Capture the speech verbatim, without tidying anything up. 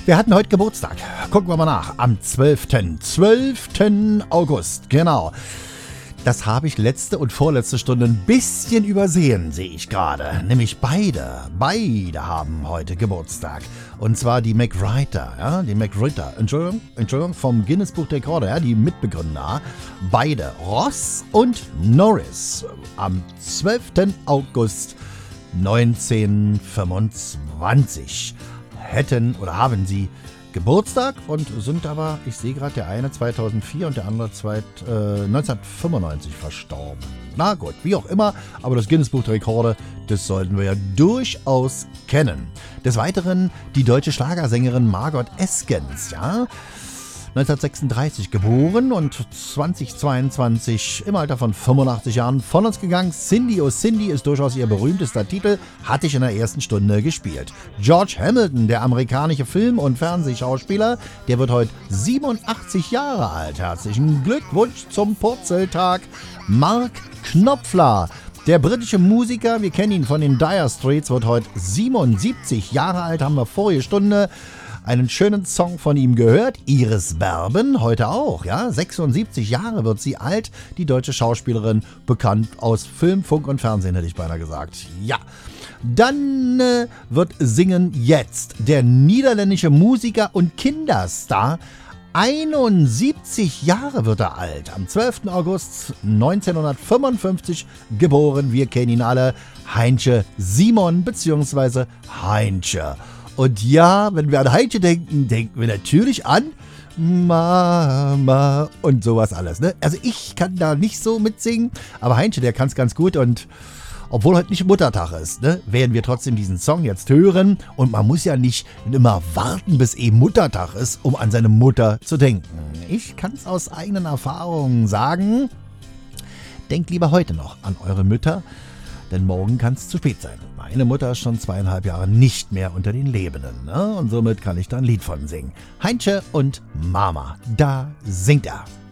Wir hatten heute Geburtstag. Gucken wir mal nach. Am zwölften zwölften August, genau. Das habe ich letzte und vorletzte Stunde ein bisschen übersehen, sehe ich gerade. Nämlich beide, beide haben heute Geburtstag. Und zwar die McWriter, ja, die McWriter, Entschuldigung, Entschuldigung, vom Guinness Buch der Rekorde, ja, die Mitbegründer. Beide, Ross und Norris, am zwölften August neunzehnhundertfünfundzwanzig hätten oder haben sie Geburtstag und sind aber, ich sehe gerade, der eine zweitausendvier und der andere zweit, äh, neunzehnhundertfünfundneunzig verstorben. Na gut, wie auch immer, aber das Guinness Buch der Rekorde, das sollten wir ja durchaus kennen. Des Weiteren die deutsche Schlagersängerin Margot Eskens, ja, neunzehnhundertsechsunddreißig geboren und zweitausendzweiundzwanzig im Alter von fünfundachtzig Jahren von uns gegangen. Cindy oh Cindy ist durchaus ihr berühmtester Titel, hatte ich in der ersten Stunde gespielt. George Hamilton, der amerikanische Film- und Fernsehschauspieler, der wird heute siebenundachtzig Jahre alt. Herzlichen Glückwunsch zum Purzeltag. Mark Knopfler, der britische Musiker, wir kennen ihn von den Dire Straits, wird heute siebenundsiebzig Jahre alt, haben wir vorige Stunde einen schönen Song von ihm gehört. Iris Berben, heute auch, ja, sechsundsiebzig Jahre wird sie alt, die deutsche Schauspielerin, bekannt aus Film, Funk und Fernsehen, hätte ich beinahe gesagt. Ja, dann äh, wird singen jetzt der niederländische Musiker und Kinderstar. einundsiebzig Jahre wird er alt, am zwölften August neunzehnhundertfünfundfünfzig geboren. Wir kennen ihn alle, Heinche Simon bzw. Heinche. Und ja, wenn wir an Heinche denken, denken wir natürlich an Mama und sowas alles, ne? Also ich kann da nicht so mitsingen, aber Heinche, der kann es ganz gut und obwohl heute nicht Muttertag ist, ne, werden wir trotzdem diesen Song jetzt hören und man muss ja nicht immer warten, bis eben Muttertag ist, um an seine Mutter zu denken. Ich kann es aus eigenen Erfahrungen sagen, denkt lieber heute noch an eure Mütter, denn morgen kann es zu spät sein. Meine Mutter ist schon zweieinhalb Jahre nicht mehr unter den Lebenden, ne? Und somit kann ich da ein Lied von singen. Heinche und Mama, da singt er.